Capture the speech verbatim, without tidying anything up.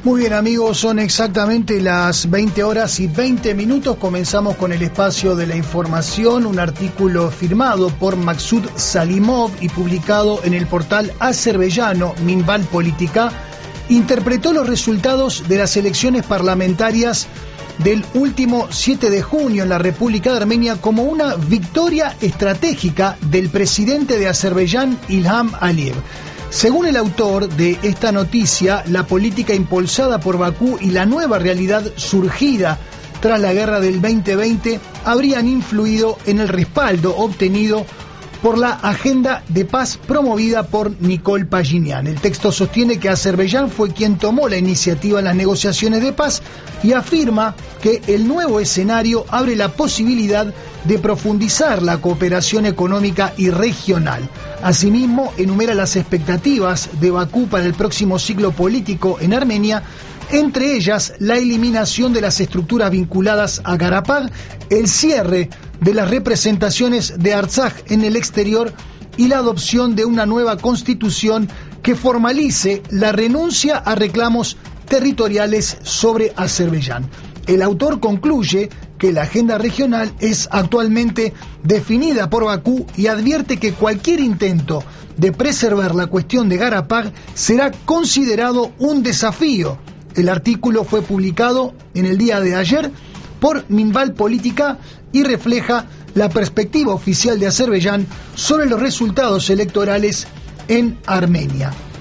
Muy bien, amigos, son exactamente las veinte horas y veinte minutos. Comenzamos con el espacio de la información. Un artículo firmado por Maksud Salimov y publicado en el portal azerbaiyano Minval Politika interpretó los resultados de las elecciones parlamentarias del último siete de junio en la República de Armenia como una victoria estratégica del presidente de Azerbaiyán, Ilham Aliyev. Según el autor de esta noticia, la política impulsada por Bakú y la nueva realidad surgida tras la guerra del veinte veinte habrían influido en el respaldo obtenido por la agenda de paz promovida por Nikol Pashinyan. El texto sostiene que Azerbaiyán fue quien tomó la iniciativa en las negociaciones de paz y afirma que el nuevo escenario abre la posibilidad de profundizar la cooperación económica y regional. Asimismo, enumera las expectativas de Bakú para el próximo ciclo político en Armenia, entre ellas la eliminación de las estructuras vinculadas a Karabaj, el cierre de las representaciones de Artsaj en el exterior y la adopción de una nueva constitución que formalice la renuncia a reclamos territoriales sobre Azerbaiyán. El autor concluye que la agenda regional es actualmente definida por Bakú y advierte que cualquier intento de preservar la cuestión de Karabaj será considerado un desafío. El artículo fue publicado en el día de ayer por Minval Politika y refleja la perspectiva oficial de Azerbaiyán sobre los resultados electorales en Armenia.